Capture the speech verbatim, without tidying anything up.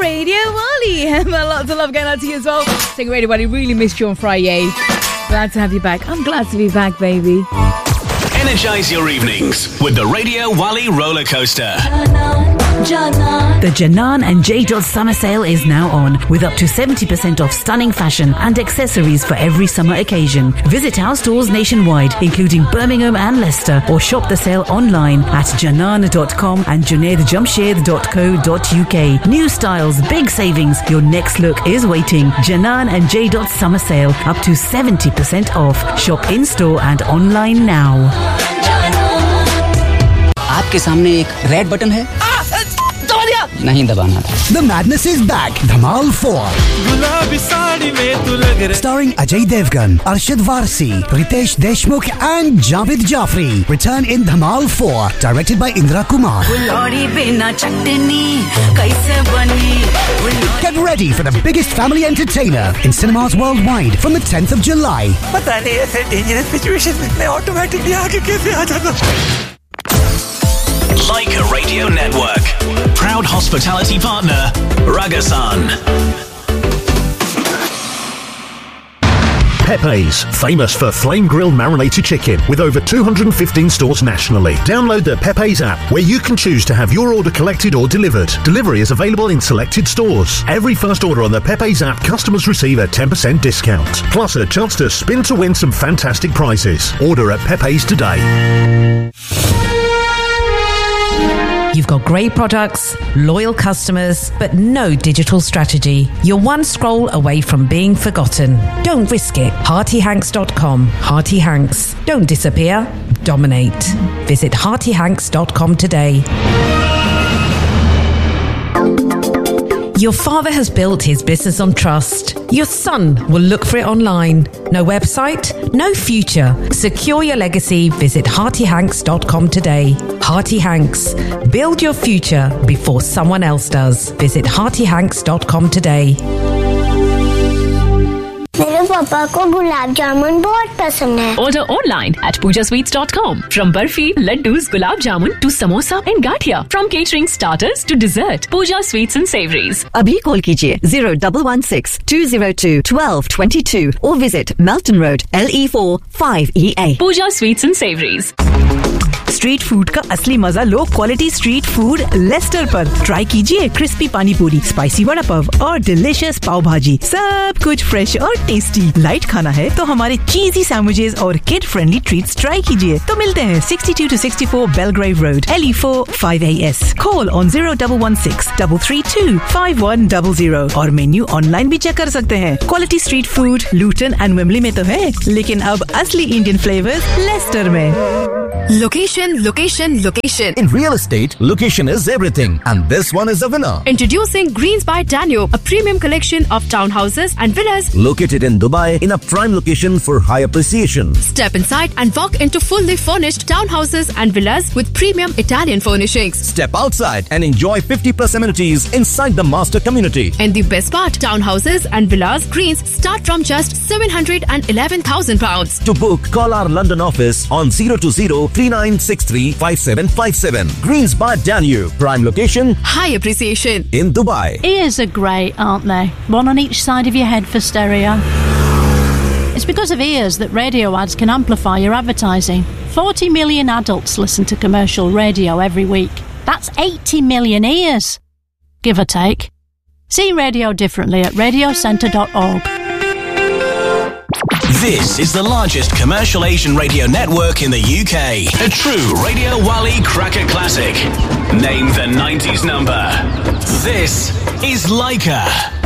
Radio Wally. And lots of love going out to you as well. Saying Radio Wally, really missed you on Friday. Glad to have you back. I'm glad to be back, baby. Energize your evenings with the Radio Wally roller coaster. The Janan and J. Summer Sale is now on, with up to seventy percent off stunning fashion and accessories for every summer occasion. Visit our stores nationwide, including Birmingham and Leicester, or shop the sale online at janan dot com and junaid jamshed dot co dot uk. New styles, big savings. Your next look is waiting. Janan and J. Summer Sale, up to seventy percent off. Shop in store and online now. आपके सामने एक red button है, दबा दिया, नहीं दबाना था. The madness is back. Dhamal four. गुलाबी साड़ी में तू लग रहा. Starring Ajay Devgan, Arshad Varsi, Ritesh Deshmukh and Javed Jafri. Return in Dhamal four. Directed by Indra Kumar. Get ready for the biggest family entertainer in cinemas worldwide from the tenth of July. पता नहीं ऐसे dangerous situation में automatically आगे कैसे आ जाता. Leica Radio Network. Proud hospitality partner, Ragasan. Pepe's, famous for flame-grilled marinated chicken, with over two hundred fifteen stores nationally. Download the Pepe's app, where you can choose to have your order collected or delivered. Delivery is available in selected stores. Every first order on the Pepe's app, customers receive a ten percent discount, plus a chance to spin to win some fantastic prizes. Order at Pepe's today. You've got great products, loyal customers, but no digital strategy. You're one scroll away from being forgotten. Don't risk it. Hearty Hanks dot com. Hearty Hanks. Don't disappear. Dominate. Visit Hearty Hanks dot com today. Your father has built his business on trust. Your son will look for it online. No website, no future. Secure your legacy. Visit Hearty Hanks dot com today. Hearty Hanks. Build your future before someone else does. Visit Hearty Hanks dot com today. मेरे पापा को गुलाब जामुन बहुत पसंद है. Order online at pooja sweets dot com. From barfi, laddus, gulab jamun to samosa and gathia. From catering starters to dessert, Pooja Sweets and Savouries. अभी call कीजिए zero one one six two zero two one two two two or visit Melton Road L E four five E A. Pooja Sweets and Savouries. Street food का असली मजा low quality street food Lester पर. Try कीजिए crispy पानी पूरी, spicy vada pav और delicious पाव भाजी. सब कुछ फ्रेश और टेस्टी. लाइट खाना है तो हमारे चीजी सैंडविचेस और किड फ्रेंडली ट्रीट्स ट्राई कीजिए. तो मिलते हैं sixty-two to sixty-four Belgrave Road L E four five A S. Call on zero one one six three three two five one zero zero और मेन्यू ऑनलाइन भी check कर सकते हैं. Quality street food Lutan and Wembley में तो है, लेकिन अब असली इंडियन फ्लेवर्स लेस्टर में. Location, location, location. In real estate, location is everything. And this one is a winner. Introducing Greens by Danube, a premium collection of townhouses and villas. Located in Dubai in a prime location for high appreciation. Step inside and walk into fully furnished townhouses and villas with premium Italian furnishings. Step outside and enjoy fifty plus amenities inside the master community. And the best part, townhouses and villas Greens start from just seven hundred eleven thousand pounds. To book, call our London office on zero two zero three nine six three five seven five seven. Greens by Danube. Prime location. High appreciation. In Dubai. Ears are great, aren't they? One on each side of your head for stereo. It's because of ears that radio ads can amplify your advertising. forty million adults listen to commercial radio every week. That's eighty million ears. Give or take. See radio differently at radio centre dot org. This is the largest commercial Asian radio network in the U K. A true Radio Wally cracker classic. Name the nineties number. This is Leica.